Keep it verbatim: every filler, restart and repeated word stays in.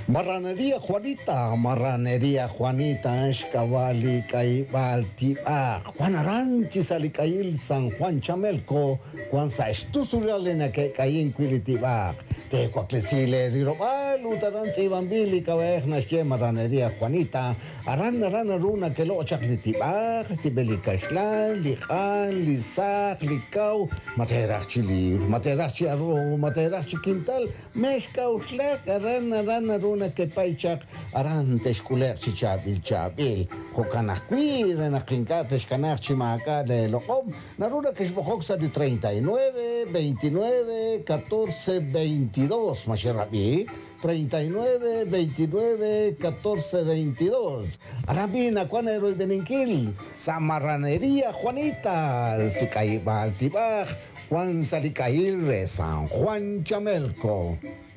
Marranería Juanita, Marranería Juanita, Escabali, Caibalti, ah, Juan Aranchi, Salicail, San Juan Chamelco, Juan Saistusurialena, que Caín Quilitiba, Te Cuaclesile, Rirobal, Utaranzi, Bambili, Cabejna, Marranería Juanita, Aran, Aran, Runa, que lo chaclitiba, Stibelicaishlan, Lijan, Lisak, Licau, Materachi Livro, Materachi Arro, Materachi Quintal, Mescau, Slack, Aran, Aran, Runa, que Paichak, Aran, Tesculer, Chichabil, Chabil, Cocanacui, Renaquincates, Canachi, Maca, de Locom, Naruna, que es Bojoxa de treinta y nueve, veintinueve, catorce, veintidós, Macherabi. treinta y nueve, veintinueve, catorce, veintidós. Arabina, Juanero y Beninquil. Samarranería Juanita. Sicaiba Altibaj. Juan Salicailre, San Juan Chamelco.